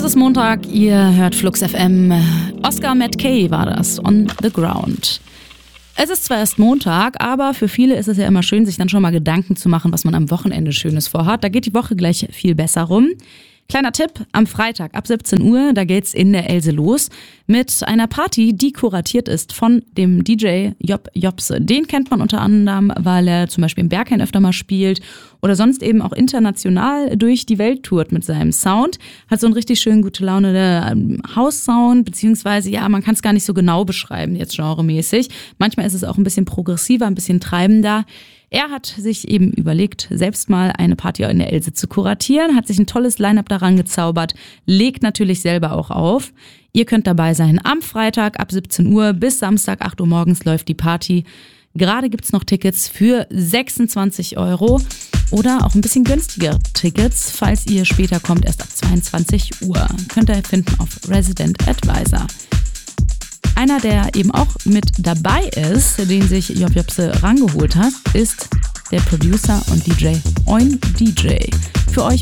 ist Montag, ihr hört Flux FM. Oscar Matt Kay war das, On the Ground. Es ist zwar erst Montag, aber für viele ist es ja immer schön, sich dann schon mal Gedanken zu machen, was man am Wochenende Schönes vorhat. Da geht die Woche gleich viel besser rum. Kleiner Tipp, am Freitag ab 17 Uhr, da geht's in der Else los mit einer Party, die kuratiert ist von dem DJ Job Jobse. Den kennt man unter anderem, weil er zum Beispiel im Berghain öfter mal spielt oder sonst eben auch international durch die Welt tourt mit seinem Sound. Hat so einen richtig schön gute Laune House-Sound, beziehungsweise ja, man kann es gar nicht so genau beschreiben jetzt genremäßig. Manchmal ist es auch ein bisschen progressiver, ein bisschen treibender. Er hat sich eben überlegt, selbst mal eine Party in der Else zu kuratieren, hat sich ein tolles Line-Up daran gezaubert, legt natürlich selber auch auf. Ihr könnt dabei sein am Freitag ab 17 Uhr bis Samstag 8 Uhr morgens läuft die Party. Gerade gibt's noch Tickets für 26 € oder auch ein bisschen günstigere Tickets, falls ihr später kommt, erst ab 22 Uhr. Könnt ihr finden auf Resident Advisor. Einer, der eben auch mit dabei ist, den sich Job Jobse rangeholt hat, ist der Producer und DJ Oin DJ. Für euch